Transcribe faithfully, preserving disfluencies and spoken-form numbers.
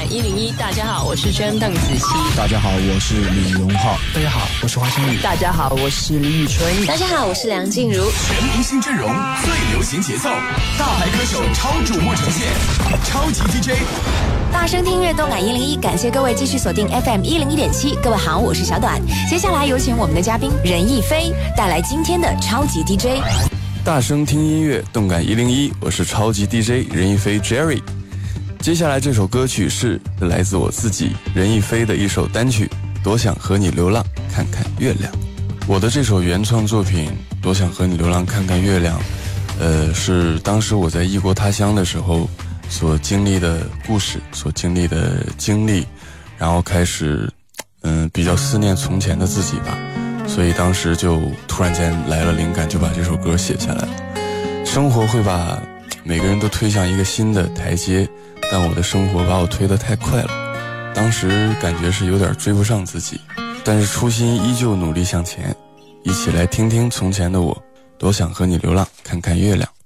感一零一，大家好，我是真邓紫棋。 大家好，我是李荣浩。 大家好，我是华晨宇。 大家好，我是李宇春。 大家好，我是梁静茹。 全明星阵容，最流行节奏，大牌歌手超瞩目呈现，超级 D J。 大声听乐动感一零一，感谢各位继续锁定 F M 一零一点七。各位好，我是小短。接下来有请我们的嘉宾任逸飞带来今天的超级 D J。 大声听音乐，动感一零一，我是超级 D J 任逸飞 Jerry。接下来这首歌曲是来自我自己任逸飞的一首单曲《多想和你流浪看看月亮》。我的这首原创作品《多想和你流浪看看月亮》，呃，是当时我在异国他乡的时候所经历的故事，所经历的经历，然后开始，嗯，比较思念从前的自己吧，所以当时就突然间来了灵感，就把这首歌写下来了。生活会把每个人都推向一个新的台阶，但我的生活把我推得太快了，当时感觉是有点追不上自己，但是初心依旧努力向前。一起来听听从前的我，多想和你流浪看看月亮。